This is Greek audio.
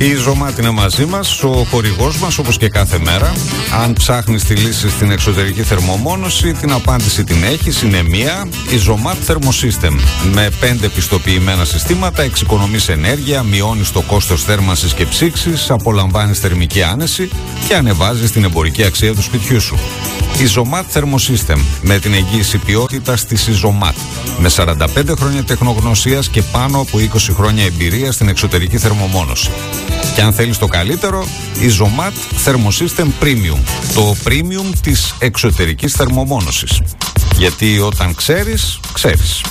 Η Zomat είναι μαζί μας, ο χορηγός μας, όπως και κάθε μέρα. Αν ψάχνεις τη λύση στην εξωτερική θερμομόνωση, την απάντηση την έχεις, είναι μία. Η Zomat Thermosystem. Με 5 πιστοποιημένα συστήματα εξοικονομείς ενέργεια, μειώνεις το κόστος θέρμανσης και ψήξης, απολαμβάνεις θερμική άνεση και ανεβάζεις την εμπορική αξία του σπιτιού σου. Η Zomat Thermosystem, με την εγγύηση ποιότητας της Zomat. Με 45 χρόνια τεχνογνωσίας και πάνω από 20 χρόνια εμπειρία στην εξωτερική θερμομόνωση. Και αν θέλεις το καλύτερο, η Zomat Thermosystem Premium. Το premium της εξωτερικής θερμομόνωσης. Γιατί όταν ξέρεις, ξέρεις.